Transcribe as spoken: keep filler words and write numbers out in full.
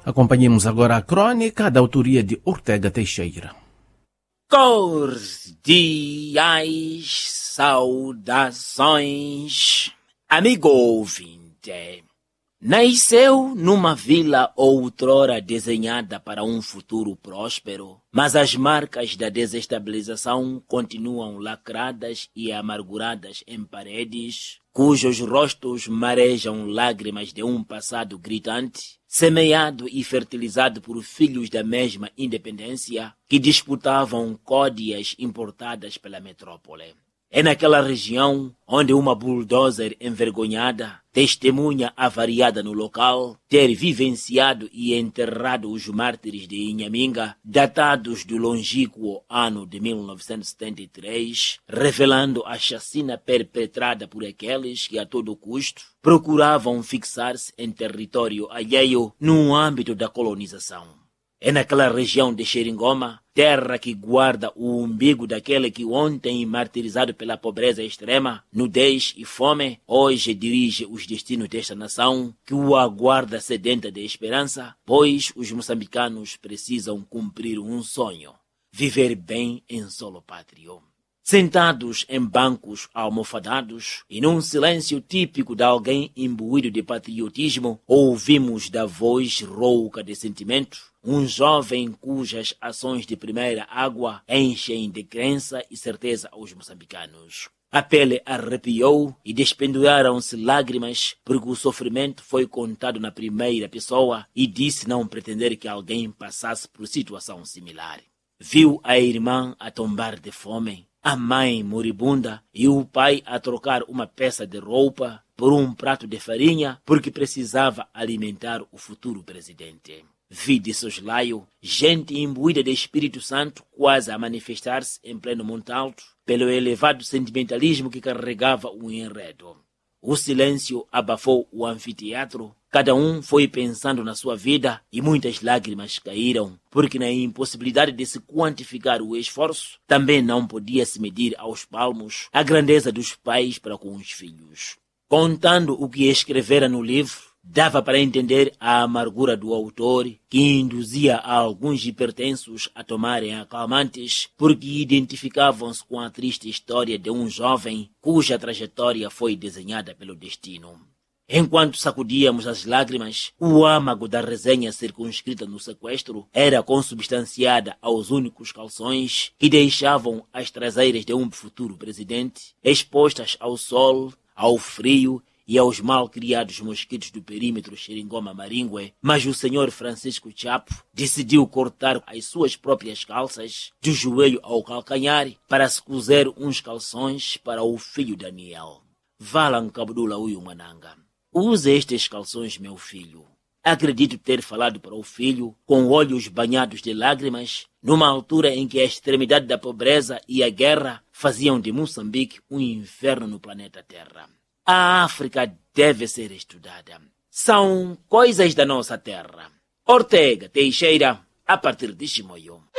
Acompanhemos agora a crônica da autoria de Ortega Teixeira. Cordiais saudações, amigo ouvinte. Nasceu numa vila outrora desenhada para um futuro próspero, mas as marcas da desestabilização continuam lacradas e amarguradas em paredes, cujos rostos marejam lágrimas de um passado gritante, semeado e fertilizado por filhos da mesma independência que disputavam códias importadas pela metrópole. É naquela região onde uma bulldozer envergonhada testemunha avariada no local ter vivenciado e enterrado os mártires de Inhaminga, datados do longínquo ano de mil novecentos e setenta e três, revelando a chacina perpetrada por aqueles que a todo custo procuravam fixar-se em território alheio no âmbito da colonização. É naquela região de Xeringoma, terra que guarda o umbigo daquele que ontem, martirizado pela pobreza extrema, nudez e fome, hoje dirige os destinos desta nação, que o aguarda sedenta de esperança, pois os moçambicanos precisam cumprir um sonho: viver bem em solo pátrio. Sentados em bancos almofadados e num silêncio típico de alguém imbuído de patriotismo, ouvimos da voz rouca de sentimento um jovem cujas ações de primeira água enchem de crença e certeza aos moçambicanos. A pele arrepiou e despenduraram-se lágrimas, porque o sofrimento foi contado na primeira pessoa e disse não pretender que alguém passasse por situação similar. Viu a irmã a tombar de fome, a mãe moribunda e o pai a trocar uma peça de roupa por um prato de farinha porque precisava alimentar o futuro presidente. Vi de soslaio gente imbuída de Espírito Santo quase a manifestar-se em pleno Monte Alto pelo elevado sentimentalismo que carregava o enredo. O silêncio abafou o anfiteatro, cada um foi pensando na sua vida e muitas lágrimas caíram, porque na impossibilidade de se quantificar o esforço, também não podia se medir aos palmos a grandeza dos pais para com os filhos. Contando o que escrevera no livro, dava para entender a amargura do autor, que induzia a alguns hipertensos a tomarem acalmantes, porque identificavam-se com a triste história de um jovem cuja trajetória foi desenhada pelo destino. Enquanto sacudíamos as lágrimas, o âmago da resenha circunscrita no sequestro era consubstanciada aos únicos calções que deixavam as traseiras de um futuro presidente expostas ao sol, ao frio e aos mal-criados mosquitos do perímetro Xeringoma-Maringue, mas o senhor Francisco Chapo decidiu cortar as suas próprias calças, do joelho ao calcanhar, para se cozer uns calções para o filho Daniel. Valan Cabdula Uyu Mananga. Use estes calções, meu filho. Acredito ter falado para o filho, com olhos banhados de lágrimas, numa altura em que a extremidade da pobreza e a guerra faziam de Moçambique um inferno no planeta Terra. A África deve ser estudada. São coisas da nossa terra. Ortega Teixeira, a partir de Chimoio.